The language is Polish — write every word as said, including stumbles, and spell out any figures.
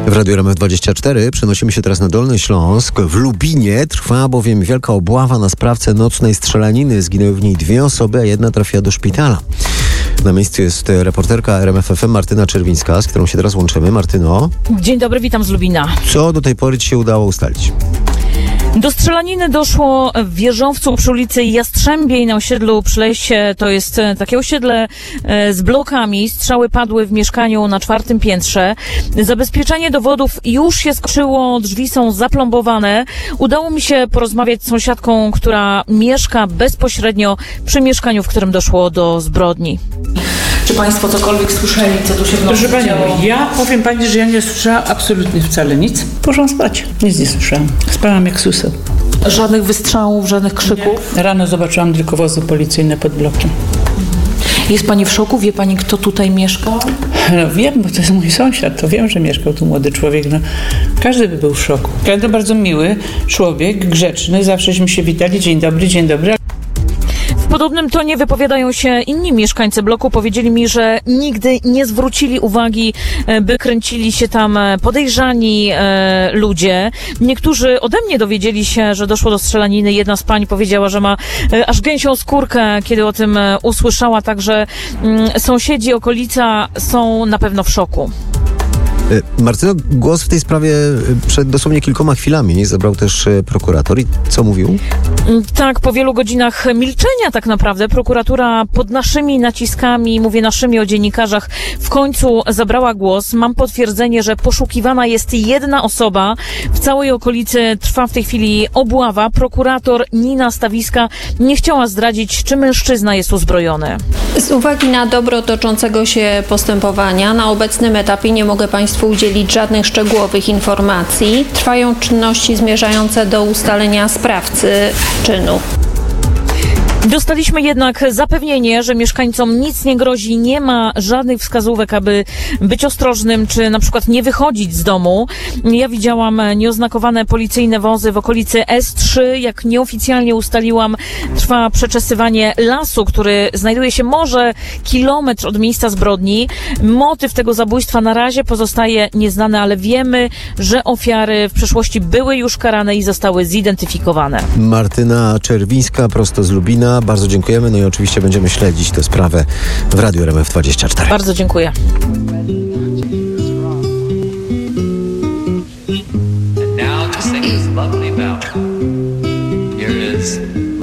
W Radiu R M F dwadzieścia cztery przenosimy się teraz na Dolny Śląsk. W Lubinie trwa bowiem wielka obława na sprawcę nocnej strzelaniny. Zginęły w niej dwie osoby, a jedna trafiła do szpitala. Na miejscu jest reporterka R M F F M Martyna Czerwińska, z którą się teraz łączymy. Martyno. Dzień dobry, witam z Lubina. Co do tej pory ci się udało ustalić? Do strzelaniny doszło w Wieżowcu przy ulicy Jastrzębiej na osiedlu Przyleście. To jest takie osiedle z blokami. Strzały padły w mieszkaniu na czwartym piętrze. Zabezpieczenie dowodów już się skończyło, drzwi są zaplombowane. Udało mi się porozmawiać z sąsiadką, która mieszka bezpośrednio przy mieszkaniu, w którym doszło do zbrodni. Czy państwo cokolwiek słyszeli, co tu się w nocy Proszę działo? Pani, ja powiem Pani, że ja nie słyszałam absolutnie wcale nic. Poszłam spać. Nic nie słyszałam. Spałam jak suseł. Żadnych wystrzałów, żadnych krzyków? Nie. Rano zobaczyłam tylko wozy policyjne pod blokiem. Jest Pani w szoku? Wie Pani, kto tutaj mieszka? No wiem, bo to jest mój sąsiad, to wiem, że mieszkał tu młody człowiek. No, każdy by był w szoku. Każdy bardzo miły człowiek, grzeczny, zawsześmy się witali. Dzień dobry, dzień dobry. W podobnym tonie wypowiadają się inni mieszkańcy bloku. Powiedzieli mi, że nigdy nie zwrócili uwagi, by kręcili się tam podejrzani e, ludzie. Niektórzy ode mnie dowiedzieli się, że doszło do strzelaniny. Jedna z pań powiedziała, że ma e, aż gęsią skórkę, kiedy o tym e, usłyszała. Także mm, sąsiedzi, okolica są na pewno w szoku. Martyno, głos w tej sprawie przed dosłownie kilkoma chwilami zabrał też prokurator. I co mówił? Tak, po wielu godzinach milczenia tak naprawdę prokuratura pod naszymi naciskami, mówię naszymi o dziennikarzach, w końcu zabrała głos. Mam potwierdzenie, że poszukiwana jest jedna osoba. W całej okolicy trwa w tej chwili obława. Prokurator Nina Stawiska nie chciała zdradzić, czy mężczyzna jest uzbrojony. Z uwagi na dobro toczącego się postępowania na obecnym etapie nie mogę Państwu udzielić żadnych szczegółowych informacji. Trwają czynności zmierzające do ustalenia sprawcy czynu. Dostaliśmy jednak zapewnienie, że mieszkańcom nic nie grozi, nie ma żadnych wskazówek, aby być ostrożnym, czy na przykład nie wychodzić z domu. Ja widziałam nieoznakowane policyjne wozy w okolicy S trzy. Jak nieoficjalnie ustaliłam, trwa przeczesywanie lasu, który znajduje się może kilometr od miejsca zbrodni. Motyw tego zabójstwa na razie pozostaje nieznany, ale wiemy, że ofiary w przeszłości były już karane i zostały zidentyfikowane. Martyna Czerwińska, prosto z Lubina. Bardzo dziękujemy. No i oczywiście będziemy śledzić tę sprawę w Radiu R M F dwadzieścia cztery. Bardzo dziękuję. And now to sing this lovely ballad.